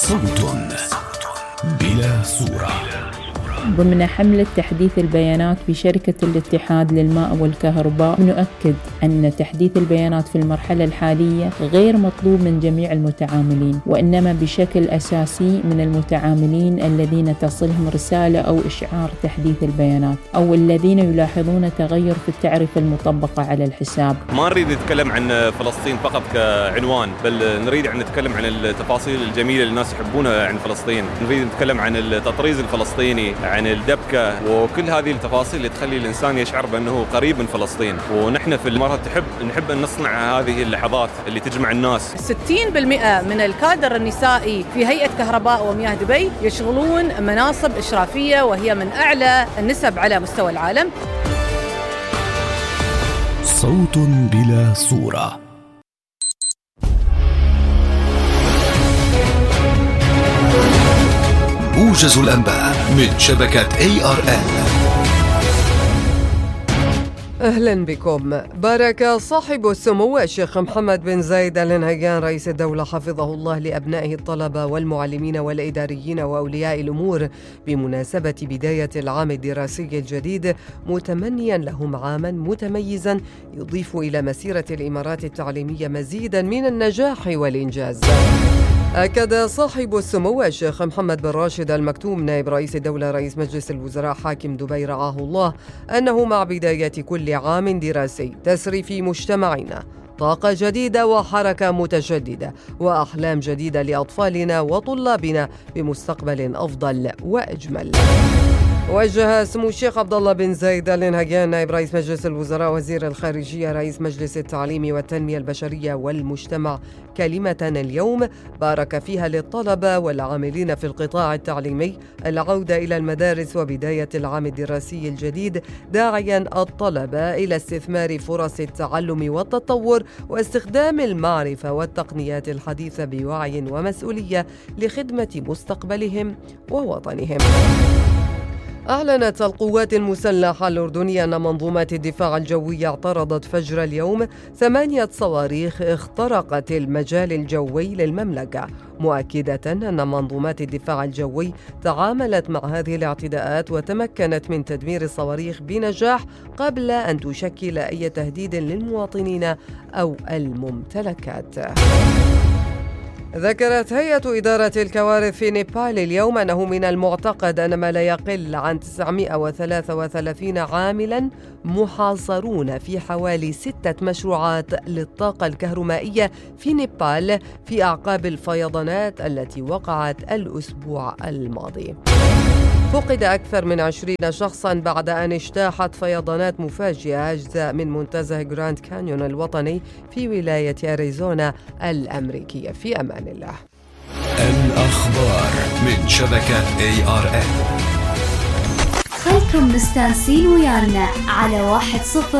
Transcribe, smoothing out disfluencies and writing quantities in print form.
صوت بلا صورة. ضمن حملة تحديث البيانات في شركة الاتحاد للماء والكهرباء، نؤكد أن تحديث البيانات في المرحلة الحالية غير مطلوب من جميع المتعاملين، وإنما بشكل أساسي من المتعاملين الذين تصلهم رسالة أو إشعار تحديث البيانات، أو الذين يلاحظون تغير في التعرفة المطبقة على الحساب. ما نريد نتكلم عن فلسطين فقط كعنوان، بل نريد أن نتكلم عن التفاصيل الجميلة اللي الناس يحبونها عن فلسطين. نريد نتكلم عن التطريز الفلسطيني، عن الدبكة، وكل هذه التفاصيل اللي تخلي الإنسان يشعر بأنه قريب من فلسطين. ونحن في المرة نحب أن نصنع هذه اللحظات اللي تجمع الناس. 60% من الكادر النسائي في هيئة كهرباء ومياه دبي يشغلون مناصب إشرافية، وهي من أعلى النسب على مستوى العالم. صوت بلا صورة. موجز الأنباء من شبكة ARN. أهلا بكم. بارك صاحب السمو الشيخ محمد بن زايد آل نهيان رئيس الدولة حفظه الله لأبنائه الطلبة والمعلمين والإداريين وأولياء الأمور بمناسبة بداية العام الدراسي الجديد، متمنيا لهم عاما متميزا يضيف إلى مسيرة الإمارات التعليمية مزيدا من النجاح والإنجاز. أكد صاحب السمو الشيخ محمد بن راشد آل مكتوم نائب رئيس الدولة رئيس مجلس الوزراء حاكم دبي رعاه الله أنه مع بداية كل عام دراسي تسري في مجتمعنا طاقة جديدة وحركة متجددة وأحلام جديدة لأطفالنا وطلابنا بمستقبل أفضل وأجمل. وجه سمو الشيخ عبد الله بن زايد آل نهيان نائب رئيس مجلس الوزراء وزير الخارجية رئيس مجلس التعليم والتنمية البشرية والمجتمع كلمة اليوم بارك فيها للطلبة والعاملين في القطاع التعليمي العودة إلى المدارس وبداية العام الدراسي الجديد، داعيا الطلبة إلى استثمار فرص التعلم والتطور واستخدام المعرفة والتقنيات الحديثة بوعي ومسؤولية لخدمة مستقبلهم ووطنهم. أعلنت القوات المسلحة الأردنية أن منظومات الدفاع الجوي اعترضت فجر اليوم 8 صواريخ اخترقت المجال الجوي للمملكة، مؤكدة أن منظومات الدفاع الجوي تعاملت مع هذه الاعتداءات وتمكنت من تدمير الصواريخ بنجاح قبل أن تشكل أي تهديد للمواطنين أو الممتلكات. ذكرت هيئة إدارة الكوارث في نيبال اليوم أنه من المعتقد أن ما لا يقل عن 933 عاملاً محاصرون في حوالي 6 مشروعات للطاقة الكهرومائية في نيبال في أعقاب الفيضانات التي وقعت الأسبوع الماضي. فقد أكثر من 20 شخصاً بعد أن اجتاحت فيضانات مفاجئة أجزاء من منتزه جراند كانيون الوطني في ولاية أريزونا الأمريكية. في أمان الله. الأخبار من شبكة ARN. خلكم مستانسين ويانا على 10